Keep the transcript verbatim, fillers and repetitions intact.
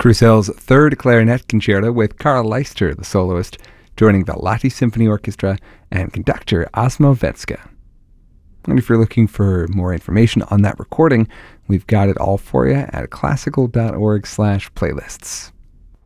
Crusell's third clarinet concerto with Karl Leister, the soloist, joining the Lahti Symphony Orchestra and conductor Asmo Venska. And if you're looking for more information on that recording, we've got it all for you at classical dot org slash playlists.